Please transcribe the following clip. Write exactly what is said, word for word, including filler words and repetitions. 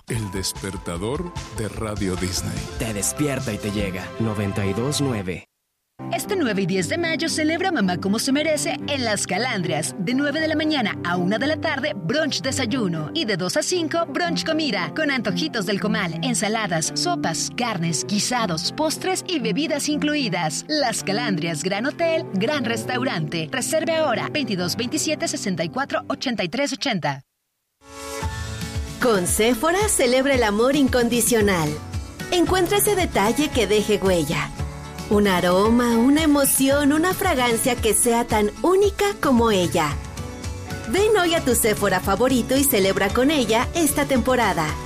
El despertador de Radio Disney. Te despierta y te llega. noventa y dos nueve. Este nueve y diez de mayo celebra mamá como se merece en Las Calandrias. De nueve de la mañana a una de la tarde, brunch desayuno. Y de dos a cinco, brunch comida. Con antojitos del comal, ensaladas, sopas, carnes, guisados, postres y bebidas incluidas. Las Calandrias, gran hotel, gran restaurante. Reserve ahora veintidós veintisiete sesenta y cuatro ochenta y tres ochenta. Con Sephora celebra el amor incondicional. Encuentra ese detalle que deje huella. Un aroma, una emoción, una fragancia que sea tan única como ella. Ven hoy a tu Sephora favorito y celebra con ella esta temporada.